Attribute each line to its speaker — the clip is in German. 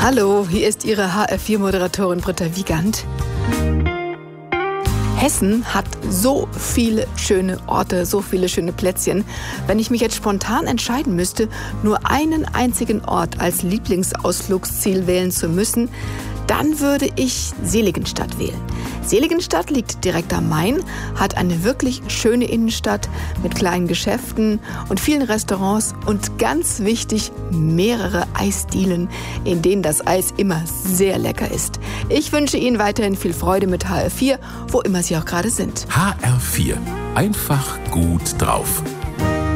Speaker 1: Hallo, hier ist Ihre HR4-Moderatorin Britta Wiegand. Hessen hat so viele schöne Orte, so viele schöne Plätzchen. Wenn ich mich jetzt spontan entscheiden müsste, nur einen einzigen Ort als Lieblingsausflugsziel wählen zu müssen, dann würde ich Seligenstadt wählen. Seligenstadt liegt direkt am Main, hat eine wirklich schöne Innenstadt mit kleinen Geschäften und vielen Restaurants und ganz wichtig, mehrere Eisdielen, in denen das Eis immer sehr lecker ist. Ich wünsche Ihnen weiterhin viel Freude mit HR4, wo immer Sie auch gerade sind.
Speaker 2: HR4. Einfach gut drauf.